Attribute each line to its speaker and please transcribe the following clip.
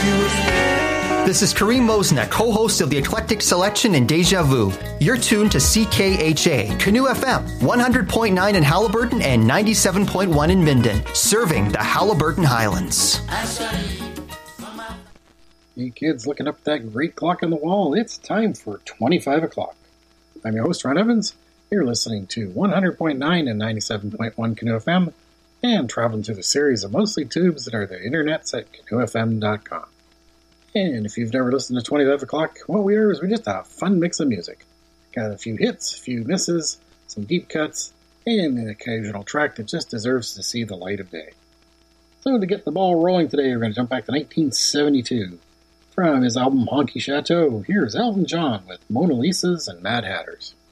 Speaker 1: This is Kareem Mosna, co-host of the Eclectic Selection and Deja Vu. You're tuned to CKHA, Canoe FM, 100.9 in Halliburton and 97.1 in Minden, serving the Halliburton Highlands.
Speaker 2: Hey kids, looking up at that great clock on the wall, it's time for 25 o'clock. I'm your host, Ron Evans. You're listening to 100.9 and 97.1 Canoe FM, and traveling through the series of mostly tubes that are the internets at canoefm.com. And if you've never listened to 25 o'clock, what we are is we're just a fun mix of music. Got a few hits, a few misses, some deep cuts, and an occasional track that just deserves to see the light of day. So to get the ball rolling today, we're going to jump back to 1972. From his album Honky Chateau, here's Elton John with Mona Lisas and Mad Hatters.